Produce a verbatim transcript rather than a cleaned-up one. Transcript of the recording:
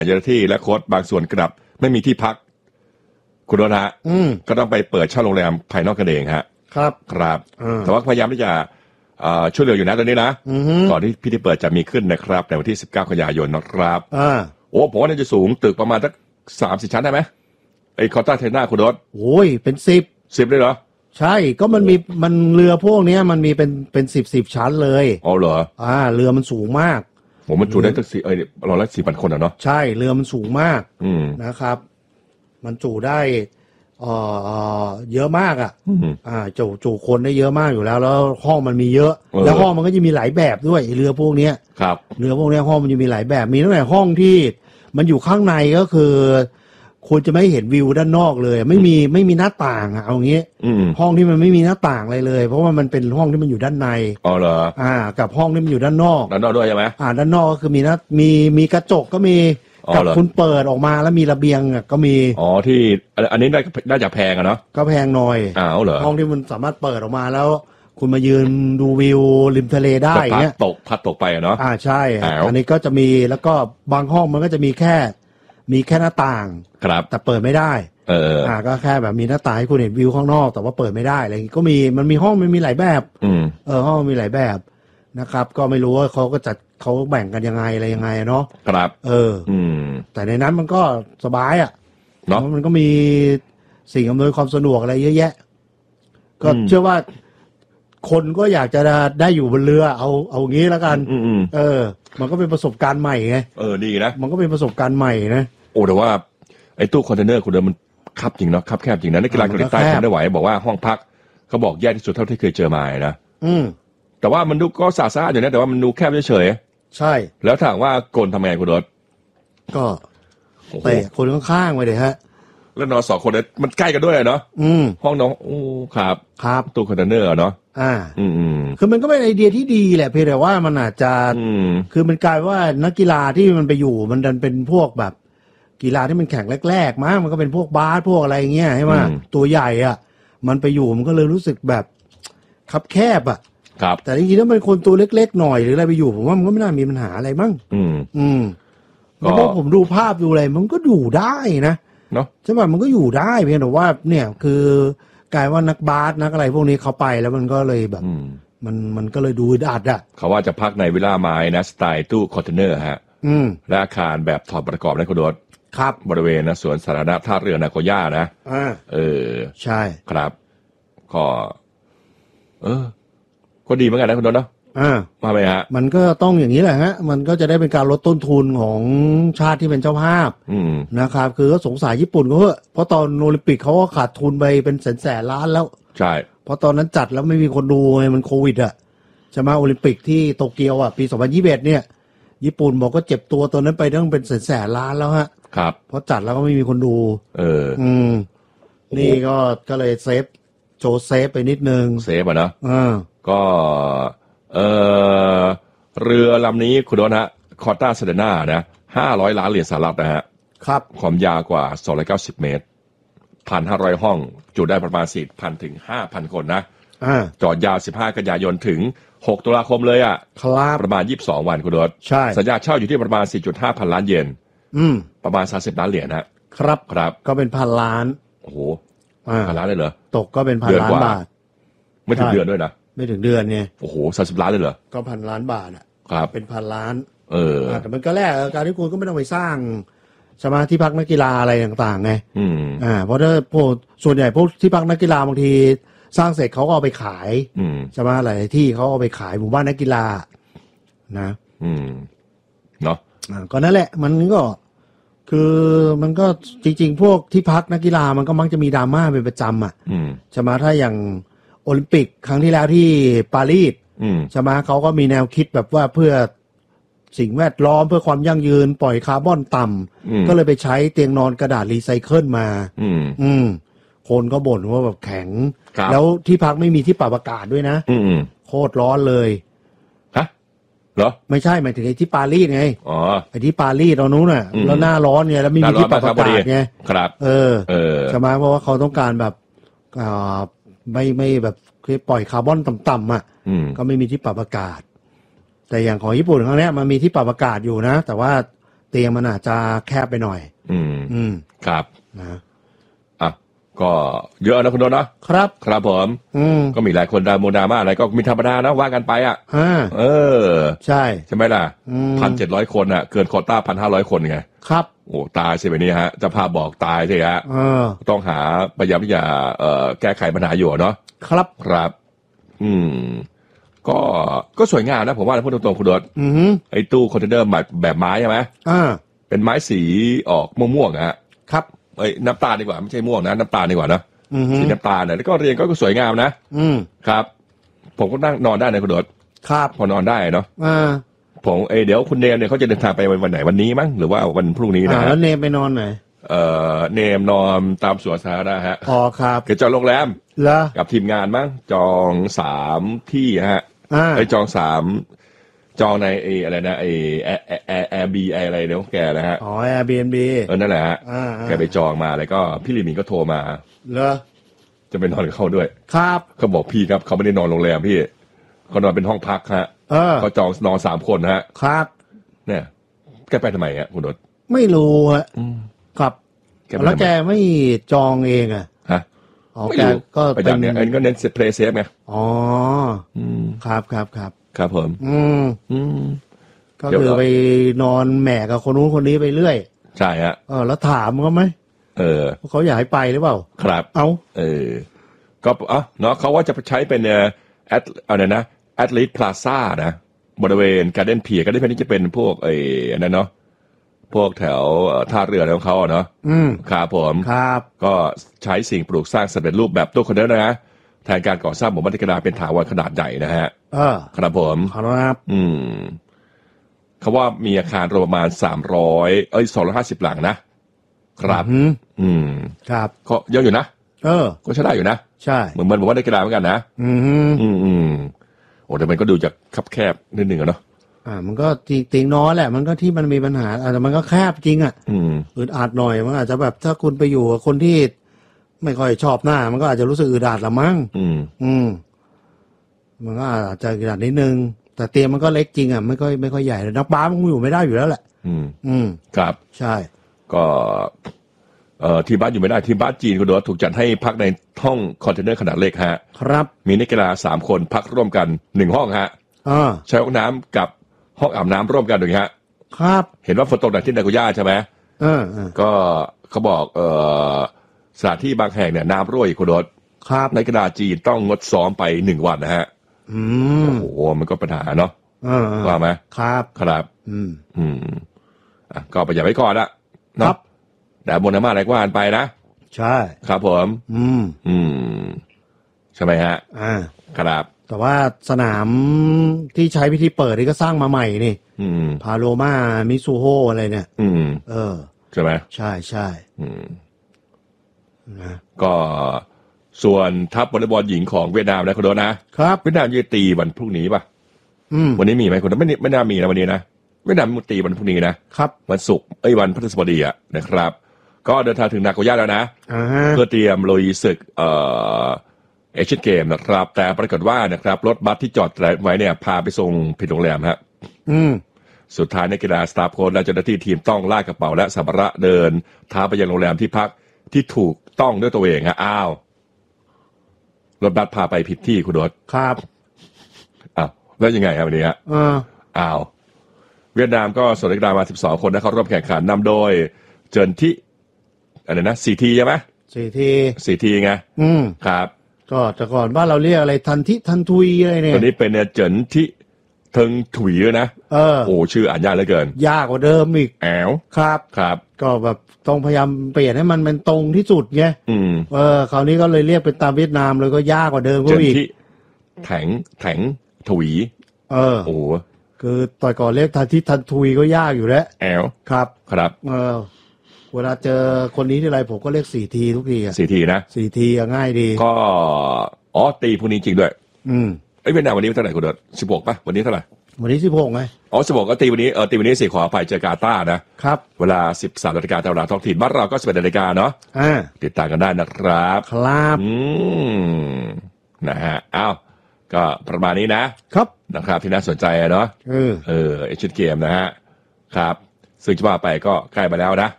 เจ้าหน้าที่และโค้ชบางส่วนกลับไม่มีที่พักคุณโดนฮะก็ต้องไปเปิดเช่าโรงแรมภายนอกกันเองฮะครับครับแต่ว่าพยายามที่จะช่วยเหลืออยู่นะตอนนี้นะก่อนที่พิธีเปิดจะมีขึ้นนะครับในวันที่สิบเก้ากันยายนนะครับโอ้ผมว่าน่าจะสูงตึกประมาณสักสามสิบชั้นได้ไหมไอ้คอต้าเทน่าคุณโดนโอ้ยเป็นสิบสิบเลยเหรอใช่ก็มันมีมันเรือพวกนี้มันมีเป็นเป็นสิบสิบชั้นเลยอ๋อเหรออ่าเรือมันสูงมากผมมันจุได้ตั้งสี่เอ้ยเราละสี่พันคนอ่ะเนาะใช่เรือมันสูงมากอืมนะครับมันจุได้เอ่อเยอะมากอ่ะอ่าจุจุคนได้เยอะมากอยู่แล้วแล้วห้องมันมีเยอะแล้วห้องมันก็จะมีหลายแบบด้วยเรือพวกนี้ครับเรือพวกนี้ห้องมันจะมีหลายแบบมีตั้งแต่ห้องที่มันอยู่ข้างในก็คือคุณจะไม่เห็นวิวด้านนอกเลยไม่มีไม่มีหน้าต่างเอางี้ห้องที่มันไม่มีหน้าต่างอะไรเลยเพราะว่ามันเป็นห้องที่มันอยู่ด้านในอ๋อเหรออ่ากับห้องที่มันอยู่ด้านนอกด้านนอกด้วยใช่ไหมอ่าด้านนอกก็คือมีนะมีมีกระจกก็มีกับคุณเปิดออกมาแล้วมีระเบียงอ่ะก็มีอ๋อที่อันนี้ได้น่าจะแพงอะเนาะก็แพงหน่อยอ้าวเหรอห้องที่มันสามารถเปิดออกมาแล้วคุณมายืนดูวิวริมทะเลได้เงี้ยตกพัดตกไปอะเนาะอ่าใช่อันนี้ก็จะมีแล้วก็บางห้องมันก็จะมีแค่มีแค่หน้าต่างครับแต่เปิดไม่ได้เอออ่าก็แค่แบบมีหน้าต่างให้คุณเห็นวิวข้างนอกแต่ว่าเปิดไม่ได้อะไรอย่างงี้ก็มีมันมีห้องมันมีหลายแบบอืมเออห้องมีหลายแบบนะครับก็ไม่รู้ว่าเขาก็จัดเขาแบ่งกันยังไงอะไรยังไงเนาะครับเอออืมแต่ในนั้นมันก็สบายอ่ะเนาะมันก็มีสิ่งอำนวยความสะดวกอะไรเยอะแยะก็เชื่อว่าคนก็อยากจะได้อยู่บนเรือเอาเอางี้แล้วกันเออมันก็เป็นประสบการณ์ใหม่ไงเออดีนะมันก็เป็นประสบการณ์ใหม่นะโอ้แต่ว่าไอ้ตู้คอนเทนเนอร์คุณเดิมมันคับจริงเนาะคับแคบจริงนะนักกีฬาเกาหลีใต้ทนได้ไหวบอกว่าห้องพักเขาบอกแย่ที่สุดเท่าที่เคยเจอมานะอืมแต่ว่ามันดูก็สะอาดอยู่นะแต่ว่ามันดูแคบเฉยๆใช่แล้วถามว่าโกนทำไงคุณรถก็เตะคนข้างๆไปเลยฮะแล้วนอนสองคนเนี่ยมันใกล้กันด้วยเนาะอืมห้องน้องโอ้ครับครับตู้คอนเทนเนอร์เนาะอ่าอืมอืมคือมันก็เป็นไอเดียที่ดีแหละเพียงแต่ว่ามันอาจจะคือมันกลายว่านักกีฬาที่มันไปอยู่มันดันเป็นพวกแบบกีฬาที่มันแข่งแรกๆมั้งมันก็เป็นพวกบาสพวกอะไรเงี้ยใช่ไหมตัวใหญ่อ่ะมันไปอยู่มันก็เลยรู้สึกแบบคับแคบอ่ะครับแต่จริงๆถ้าเป็นคนตัวเล็กๆหน่อยหรืออะไรไปอยู่ผมว่ามันก็ไม่น่ามีปัญหาอะไรมั้งอืมอืมเพราะผมดูภาพดูอะไรมันก็อยู่ได้นะเนาะใช่ป่ะมันก็อยู่ได้เพียงแต่ว่าเนี่ยคือกลายว่านักบาสนักอะไรพวกนี้เขาไปแล้วมันก็เลยแบบมันมันก็เลยดูอัดอ่ะเขาว่าจะพักในวิลล่าไม้นะสไตล์ตู้คอนเทนเนอร์ฮะอืมและอาคารแบบถอดประกอบในคุณโดดครับบริเวณนะสวนสาธารณะท่าเรือนาโกย่านะอ่าเออใช่ครับก็เออก็ดีเหมือนกันนะคุณโดดเนาะอ่ามาไหมฮะมันก็ต้องอย่างนี้แหละฮะมันก็จะได้เป็นการลดต้นทุนของชาติที่เป็นเจ้าภาพนะครับคือก็สงสารญี่ปุ่นเขาเพราะตอนโอลิมปิกเขาก็ขาดทุนไปเป็นแสนแสนล้านแล้วใช่เพราะตอนนั้นจัดแล้วไม่มีคนดูไงมันโควิดอ่ะใช่ไหมโอลิมปิกที่โตเกียวอ่ะปีสองพันยี่สิบเอ็ดเนี่ยญี่ปุ่นบอกก็เจ็บตัวตอนนั้นไปตั้งเป็นแสนแสนล้านแล้วฮะครับเพราะจัดแล้วก็ไม่มีคนดูเอออืมนี่ก็ก็เลยเซฟโจเซฟไปนิดนึงเซฟอ่ะเนาะอ่าก็เออเรือลำนี้คุณโดนฮะคอต้าเซเดน่านะห้าร้อยล้านเหรียญสหรัฐนะฮะครับความยาวกว่าสองร้อยเก้าสิบเมตรพันห้าร้อยห้องจุได้ประมาณสี่พันถึงห้าพันคนนะอ่าจอดยาวสิบห้ากันยายนถึงหกตุลาคมเลยอ่ะครับประมาณยี่สิบสองวันคุณโดนใช่สัญญาเช่าอยู่ที่ประมาณ สี่จุดห้า พันล้านเยนอืมประมาณสามสิบล้านเหรียญนะครับครับก็เป็นพันล้านโอ้โหพันล้านเลยเหรอตกก็เป็นพันล้านบาทไม่ถึงเดือนด้วยนะไม่ถึงเดือนไงโอ้โหสามสิบล้านเลยเหรอก็พันล้านบาทอ่ะครับเป็นพันล้านเออแต่มันก็แลกการที่คุณก็ไม่ต้องไปสร้างสมาที่พักนักกีฬาอะไรต่างๆไงอืมอ่าเพราะถ้าพวกส่วนใหญ่พวกที่พักนักกีฬาบางทีสร้างเสร็จเขาก็เอาไปขายอืมใช่ไหมหลายที่เขาเอาไปขายหมู่บ้านนักกีฬานะอืมเนาะอ่าก็นั่นแหละมันก็คือมันก็จริงๆพวกที่พักนักกีฬามันก็มักจะมีดราม่าเป็นประจำอ่ะใช่ไหมถ้าอย่างโอลิมปิกครั้งที่แล้วที่ปารีสใช่ไหมเขาก็มีแนวคิดแบบว่าเพื่อสิ่งแวดล้อมเพื่อความยั่งยืนปล่อยคาร์บอนต่ำก็เลยไปใช้เตียงนอนกระดาษรีไซเคิลมาอืมคนก็บ่นว่าแบบแข็งแล้วที่พักไม่มีที่ปรับอากาศด้วยนะโคตรร้อนเลยฮะเหรอไม่ใช่หมายถึงไอ้ที่ปารีสไงอ๋อไอ้ที่ปารีสตอนนู้นน่ะแล้วหน้าร้อนไงแล้วไม่มีที่ปรับอากาศไงครับเออเออใช่ไหมเพราะว่าเขาต้องการแบบอ่าไม่ไม่แบบคือปล่อยคาร์บอนต่ำๆอ่ะก็ไม่มีที่ปรับอากาศแต่อย่างของญี่ปุ่นครั้งนี้มันมีที่ปรับอากาศอยู่นะแต่ว่าเตียงมันอาจจะแคบไปหน่อยอืมอืมครับนะอ่ะก็เยอะนะคุณโดนนะครับครับผมอืมก็มีหลายคนดราโมดราม่าอะไรก็มีธรรมดานะว่ากันไปอ่ะอ่าเออใช่ใช่ไหมล่ะพันเจ็ดร้อยคนอ่ะเกินโควต้าพันห้าร้อยคนไงครับโอ้ตายใช่ไหมนี่ฮะเจะพาบอกตายใช่ฮะเออต้องหาพยายามที่จะเอ่อแก้ไขปัญหาอยู่เนาะครับครับ อืมก็ก็สวยงามนะผมว่าพูดตรงๆคุณโดดอือไอ้ตู้คอนเทนเนอร์แบบไม้ใช่ไหมอ่าเป็นไม้สีออกม่วงๆฮะครับเอ้ยน้ำตาลดีกว่าไม่ใช่ม่วงนะน้ำตาลดีกว่านะสีน้ำตาลเนี่ยแล้วก็เรียนก็สวยงามนะอืมครับผมก็นั่งนอนได้นะคุณโดดครับพอนอนได้เนาะอ่าผมเอ้เดี๋ยวคุณเนมเนี่ยเขาจะเดินทางไปวันไหนวันนี้มั้งหรือว่าวันพรุ่งนี้นะฮะแล้วเนมไปนอนไหนเอ่อเนมนอนตามสวนสาธารณะฮะอ๋อครับเกิดจองโรงแรมแล้วกับทีมงานมั้งจองสามที่ฮะอ่าไปจองสามจองในไอ้อะไรนะไอ้แอร์แอร์แอร์บีอะไรเดี๋ยวแกนะฮะอ๋อ Airbnb เออนั่นแหละฮะแกไปจองมาแล้วก็พี่ลิมินก็โทรมาเหรอจะไปนอนกับเขาด้วยครับเขาบอกพี่ครับเขาไม่ได้นอนโรงแรมพี่เขานอนเป็นห้องพักฮะเขาจองนอนสามคนฮะครับเนี่ยแกไปทำไมฮะคุณดดไม่รู้ฮะครับแล้วแกไม่จองเองอ่ะฮะอ๋อแกก็เป็นเนี่ยอันก็เน้นเพลย์เซฟไงอ๋อครับครับครับครับผมอืมอืมก็คือไปนอนแหมกับคนนู้นคนนี้ไปเรื่อยใช่ฮะเออแล้วถามเขาไหมเออเขาอยากให้ไปหรือเปล่าครับเอาเออก็อ่ะเนาะเขาว่าจะใช้เป็นแอดอะไรนะแอดลิทพลาซ่านะบริเวณการ์เด้นเพียการ์เด้นเพียนี่จะเป็นพวกไอ้อันนั้นเนาะพวกแถวท่าเรือของเขาเนาะอืมครับผมครับก็ใช้สิ่งปลูกสร้างสำเร็จรูปแบบตู้คอนเทนเนอร์นะแทนการก่อสร้างหมู่บ้านที่กระดาษเป็นถาวรขนาดใหญ่นะฮะเออครับผมครับอืมเขาว่ามีอาคารรวมประมาณสามร้อยเอ้ยสองร้อยห้าสิบหลังนะครับอืมครับก็เยอะอยู่นะเออก็ใช้ได้อยู่นะใช่เหมือนมันบอกว่าได้กระดาษเหมือนกันนะอืมอืมอืมโอ้แต่มันก็ดูจากคับแคบนิดหนึ่งอะเนาะอ่ามันก็จริงๆน้อยแหละมันก็ที่มันมีปัญหาแต่มันก็แคบจริงอ่ะอืมอึดอัดหน่อยมันอาจจะแบบถ้าคุณไปอยู่กับคนที่ไม่ค่อยชอบหน้ามันก็อาจจะรู้สึกอึดอัดละมั้งอืมอืมมันก็อาจจะอึดอัดนิดนึงแต่เตียงมันก็เล็กจริงอ่ะไม่ค่อยไม่ค่อยใหญ่เลยนักบาสมันอยู่ไม่ได้อยู่แล้วแหละอืมอืมครับใช่ก็เอ่อทีมบาสอยู่ไม่ได้ทีมบาสจีนคุณดูถูกจัดให้พักในห้องคอนเทนเนอร์ขนาดเล็กฮะครับมีนักกีฬาสามคนพักร่วมกันหนึ่งห้องฮะอ่าใช้ห้องน้ำกับห้องอาบน้ำร่วมกันอย่างเงี้ยครับเห็นว่าฝนตกหนักที่นาโกย่าใช่ไหมเออก็เขาบอกเอ่อสถานที่บางแห่งเนี่ยน้ำรั่วอีกคุณดดครับนักกีฬาจีนต้องงดซ้อมไปหนึ่งวันนะฮะอืมโอ้โหมันก็ปัญหาเนาะว่าไหมครับครับอืมอืมอ่ะก็ไปอย่าไว้ก่อนละครับแต่บนน้ำมาอะไรก็อ่านไปนะใช่ครับผมอืมอืมใช่ไหมฮะอ่าครับแต่ว่าสนามที่ใช้พิธีเปิดนี่ก็สร้างมาใหม่นี่อืมพาโลมามิซูโฮอะไรเนี่ยอืมเออใช่ไหมใช่ใช่อืมนะก็ส่วนทัพวอลเลย์บอลหญิงของเวียดนามนะคุณโดนะครับเวียดนามจะตีวันพรุ่งนี้ป่ะอืมวันนี้มีไหมคุณโดไม่ไม่น่ามีนะวันนี้นะเวียดนามมันตีวันพรุ่งนี้นะครับวันศุกร์เอ้ยวันพฤหัสบดีอ่ะนะครับก็เดินทางถึงนาโกย่าแล้วนะเพื่อเตรียมลุยศึกเอ่อเอเชียนเกมนะครับแต่ปรากฏว่านะครับรถบัสที่จอดไว้เนี่ยพาไปส่งผิดโรงแรมฮะอืมสุดท้ายนักกีฬาสตาฟโค้ชและเจ้าหน้าที่ทีมต้องลากกระเป๋าและสัมภาระเดินท้าไปยังโรงแรมที่พักที่ถูกต้องด้วยตัวเองฮะอ้าวรถบัสพาไปผิดที่คุณโดดครับอ้าวแล้วยังไงครับวันนี้ฮะอ้าวเวียดนามก็ส่งนักกีฬามาสิบสองคนนะเขาร่วมแข่งขันนำโดยเจินทิอะไรนะสี่ทีใช่ไหมสี่ทีสี่ทีไงอืมครับก็แต่ก่อนบ้านเราเรียกอะไรทันทิทันทุยอะไรเนี่ยตัวนี้เป็นเนี่ยเจินทิเทิงถุยนะเออโอ้ชื่ออ่านยากเหลือเกินยากกว่าเดิมอีกแอวครับครับก็แบบต้องพยายามเปลี่ยนให้มันเป็นตรงที่สุดไงอืมเออคราวนี้ก็เลยเรียกเป็นตามเวียดนามเลยก็ยากกว่าเดิมก็อีกเจินทิแถงแถงถุยเออโอ้คือต่อยก่อนเรียกทันทิทันทุยก็ยากอยู่แล้วแอวครับครับเออเวลาเจอคนนี้ที่ไรผมก็เรียกสี่ทีทุกทีอ่ะสี่ทีนะสี่ทีง่ายดีก็อ๋อตีพรุ่งนี้จริงด้วยอืมไอ้เวียดนามวันนี้เท่าไหร่คุณเดิร์ดสิบหกป่ะวันนี้เท่าไหร่วันนี้สิบหกไงอ๋อสิบหกก็ตีวันนี้เออตีวันนี้สี่ขออภัยเจอกาตาร์นะครับเวลาสิบสามนาฬิกาตามเวลาท้องถิ่นบ้านเราก็สิบเอ็ดนาฬิกาเนาะอ่าติดตามกันได้นะครับครับอืมนะฮะอ้าวก็ประมาณนี้นะครับนะครับที่น่าสนใจเนาะเออเออเอเชียนเกมนะฮะครับซึ่งจะว่าไปก็ใกล้มาแล้วนะ